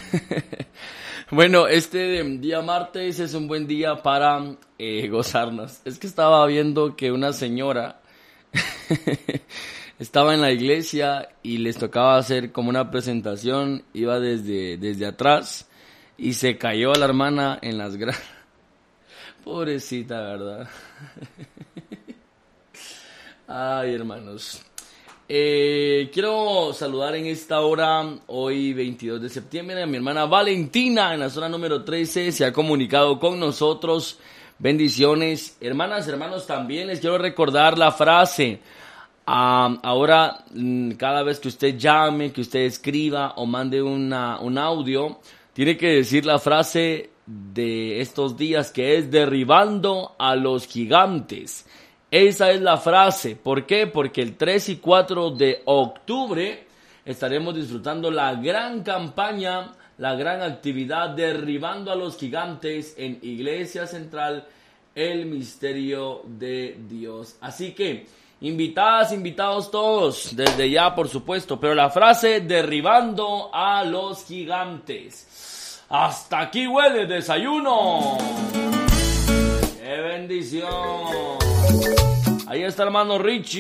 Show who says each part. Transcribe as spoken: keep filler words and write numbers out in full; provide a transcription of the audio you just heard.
Speaker 1: Bueno, este día martes es un buen día para eh, gozarnos. Es que estaba viendo que una señora estaba en la iglesia y les tocaba hacer como una presentación, iba desde, desde atrás y se cayó a la hermana en las gradas. Pobrecita, ¿verdad? Ay, hermanos. Eh, quiero saludar en esta hora, hoy veintidós de septiembre, a mi hermana Valentina en la zona número trece, se ha comunicado con nosotros. Bendiciones. Hermanas, hermanos, también les quiero recordar la frase. Um, ahora, cada vez que usted llame, que usted escriba o mande una, un audio, tiene que decir la frase de estos días, que es derribando a los gigantes. Esa es la frase. ¿Por qué? Porque el tres y cuatro de octubre estaremos disfrutando la gran campaña, la gran actividad derribando a los gigantes en Iglesia Central, el misterio de Dios. Así que, invitadas, invitados todos, desde ya por supuesto, pero la frase derribando a los gigantes. Hasta aquí huele desayuno. ¡Qué bendición! Ahí está hermano Richie.